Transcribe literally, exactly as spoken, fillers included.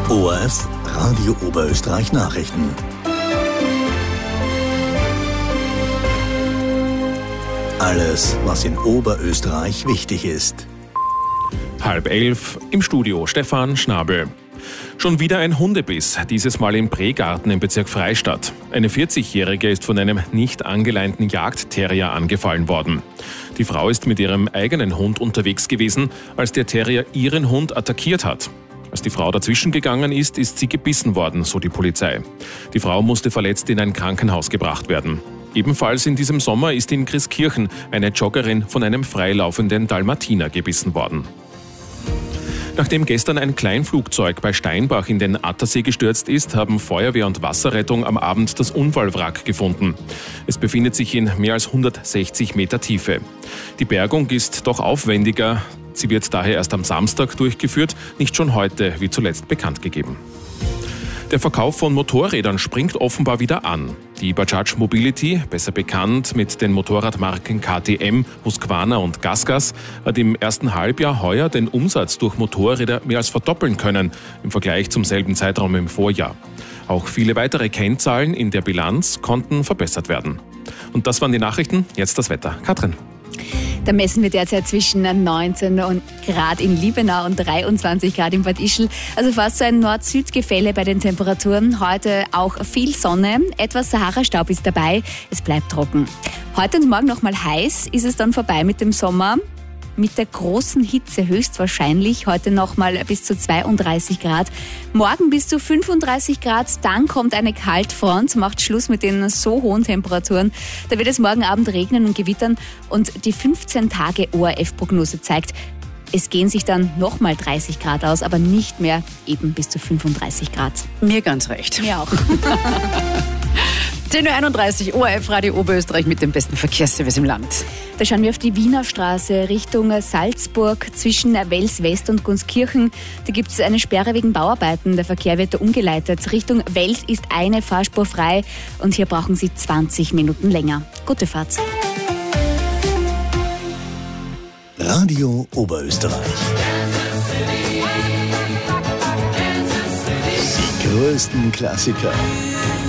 O R F Radio Oberösterreich Nachrichten. Alles, was in Oberösterreich wichtig ist. Halb elf, im Studio Stefan Schnabel. Schon wieder ein Hundebiss, dieses Mal im Pregarten im Bezirk Freistadt. Eine vierzigjährige ist von einem nicht angeleinten Jagdterrier angefallen worden. Die Frau ist mit ihrem eigenen Hund unterwegs gewesen, als der Terrier ihren Hund attackiert hat. Als die Frau dazwischen gegangen ist, ist sie gebissen worden, so die Polizei. Die Frau musste verletzt in ein Krankenhaus gebracht werden. Ebenfalls in diesem Sommer ist in Christkirchen eine Joggerin von einem freilaufenden Dalmatiner gebissen worden. Nachdem gestern ein Kleinflugzeug bei Steinbach in den Attersee gestürzt ist, haben Feuerwehr und Wasserrettung am Abend das Unfallwrack gefunden. Es befindet sich in mehr als hundertsechzig Meter Tiefe. Die Bergung ist doch aufwendiger. Sie wird daher erst am Samstag durchgeführt, nicht schon heute, wie zuletzt bekannt gegeben. Der Verkauf von Motorrädern springt offenbar wieder an. Die Bajaj Mobility, besser bekannt mit den Motorradmarken K T M, Husqvarna und GasGas, hat im ersten Halbjahr heuer den Umsatz durch Motorräder mehr als verdoppeln können im Vergleich zum selben Zeitraum im Vorjahr. Auch viele weitere Kennzahlen in der Bilanz konnten verbessert werden. Und das waren die Nachrichten, jetzt das Wetter. Katrin. Da messen wir derzeit zwischen neunzehn Grad in Liebenau und dreiundzwanzig Grad in Bad Ischl. Also fast so ein Nord-Süd-Gefälle bei den Temperaturen. Heute auch viel Sonne, etwas Sahara-Staub ist dabei. Es bleibt trocken. Heute und morgen noch mal heiß, ist es dann vorbei mit dem Sommer. Mit der großen Hitze höchstwahrscheinlich. Heute noch mal bis zu zweiunddreißig Grad. Morgen bis zu fünfunddreißig Grad. Dann kommt eine Kaltfront, macht Schluss mit den so hohen Temperaturen. Da wird es morgen Abend regnen und gewittern. Und die fünfzehn Tage O R F-Prognose zeigt, es gehen sich dann noch mal dreißig Grad aus, aber nicht mehr eben bis zu fünfunddreißig Grad. Mir ganz recht. Mir auch. zehn Uhr einunddreißig, O R F Radio Oberösterreich mit dem besten Verkehrsservice im Land. Da schauen wir auf die Wiener Straße Richtung Salzburg zwischen Wels West und Gunskirchen. Da gibt es eine Sperre wegen Bauarbeiten. Der Verkehr wird da umgeleitet. Richtung Wels ist eine Fahrspur frei und hier brauchen Sie zwanzig Minuten länger. Gute Fahrt. Radio Oberösterreich. Die größten Klassiker.